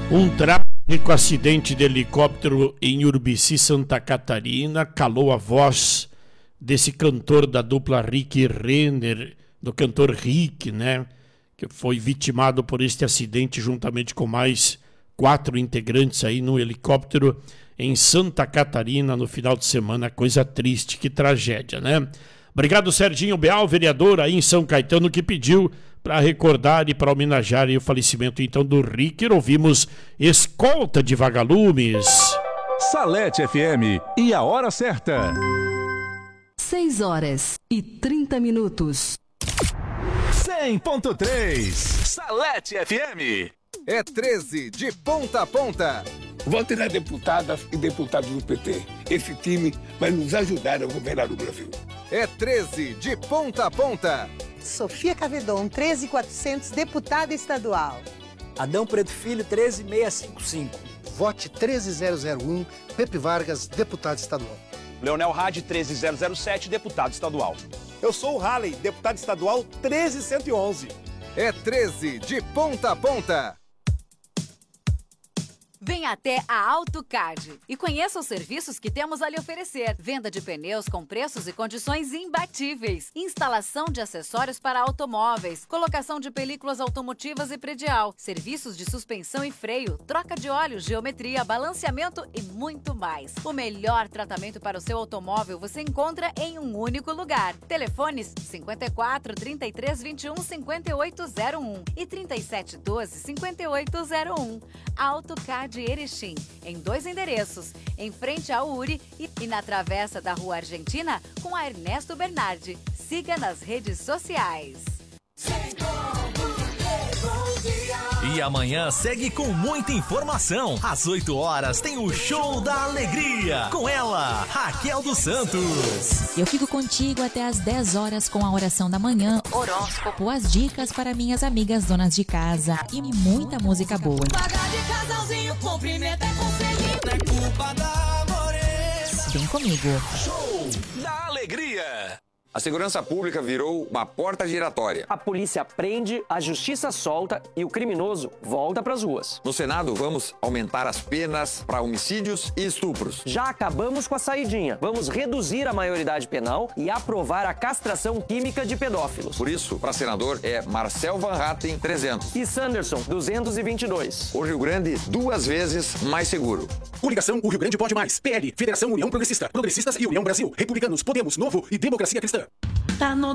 Um trágico acidente de helicóptero em Urubici, Santa Catarina, calou a voz desse cantor da dupla Rick Renner, do cantor Rick, né? Que foi vitimado por este acidente juntamente com mais 4 integrantes aí no helicóptero em Santa Catarina no final de semana. Coisa triste, que tragédia, né? Obrigado, Serginho Beal, vereador aí em São Caetano, que pediu para recordar e para homenagear o falecimento então do Rick. Ouvimos Escolta de Vagalumes. Salete FM e a hora certa. 6h30. 100.3 Salete FM. É 13 de ponta a ponta. Vote nas deputadas e deputados do PT. Esse time vai nos ajudar a governar o Brasil. É 13 de ponta a ponta. Sofia Cavedon, 13.400, deputada estadual. Adão Preto Filho, 13.655. Vote 13001, Pepe Vargas, deputado estadual. Leonel Hadi, 13007, deputado estadual. Eu sou o Halley, deputado estadual 13111. É 13 de ponta a ponta. Venha até a AutoCard e conheça os serviços que temos a lhe oferecer. Venda de pneus com preços e condições imbatíveis. Instalação de acessórios para automóveis. Colocação de películas automotivas e predial. Serviços de suspensão e freio. Troca de óleo, geometria, balanceamento e muito mais. O melhor tratamento para o seu automóvel você encontra em um único lugar. Telefones 54 33 21 5801 e 37 12 5801. AutoCard Erechim, em 2 endereços, em frente ao URI e na travessa da Rua Argentina com a Ernesto Bernardi. Siga nas redes sociais. E amanhã segue com muita informação. Às 8h tem o Show da Alegria. Com ela, Raquel dos Santos. Eu fico contigo até às 10h com a oração da manhã, horóscopo, as dicas para minhas amigas donas de casa e muita música boa. Pagar de casalzinho, cumprimento é conselhinho. É culpa da Morena. Vem comigo. Show da Alegria. A segurança pública virou uma porta giratória. A polícia prende, a justiça solta e o criminoso volta pras ruas. No Senado, vamos aumentar as penas para homicídios e estupros. Já acabamos com a saidinha. Vamos reduzir a maioridade penal e aprovar a castração química de pedófilos. Por isso, para senador, é Marcel Van Hatten, 300. E Sanderson, 222. O Rio Grande, 2 vezes mais seguro. Coligação O Rio Grande Pode Mais. PL, Federação União Progressista. Progressistas e União Brasil. Republicanos, Podemos, Novo e Democracia Cristã. Tá no